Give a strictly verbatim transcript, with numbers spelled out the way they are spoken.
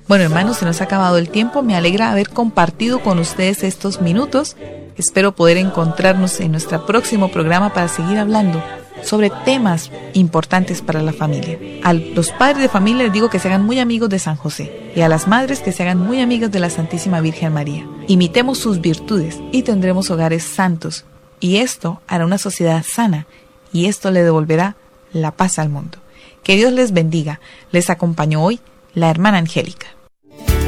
Bueno, hermanos, se nos ha acabado el tiempo. Me alegra haber compartido con ustedes estos minutos. Espero poder encontrarnos en nuestro próximo programa para seguir hablando sobre temas importantes para la familia. A los padres de familia les digo que se hagan muy amigos de San José y a las madres que se hagan muy amigas de la Santísima Virgen María. Imitemos sus virtudes y tendremos hogares santos, y esto hará una sociedad sana, y esto le devolverá la paz al mundo. Que Dios les bendiga. Les acompañó hoy la hermana Angélica.